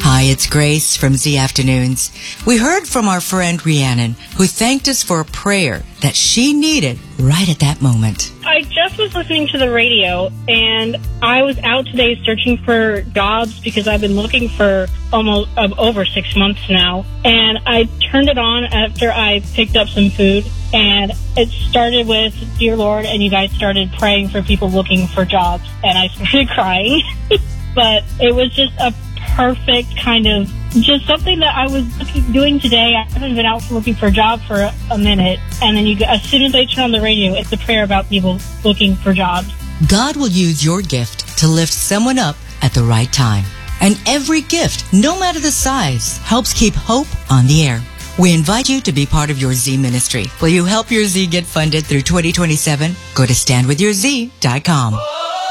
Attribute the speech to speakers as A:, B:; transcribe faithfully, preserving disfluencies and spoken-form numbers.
A: Hi, it's Grace from Z Afternoons. We heard from our friend Rhiannon, who thanked us for a prayer that she needed right at that moment.
B: I just was listening to the radio, and I was out today searching for jobs because I've been looking for almost uh, over six months now. And I turned it on after I picked up some food, and it started with, Dear Lord, and you guys started praying for people looking for jobs, and I started crying. But it was just a perfect kind of, just something that I was looking, doing today. I haven't been out looking for a job for a, a minute, and then you, as soon as I turn on the radio, it's a prayer about people looking for jobs.
A: God will use your gift to lift someone up at the right time. And every gift, no matter the size, helps keep hope on the air. We invite you to be part of your Z ministry. Will you help your Z get funded through twenty twenty-seven? Go to stand with your Z dot com.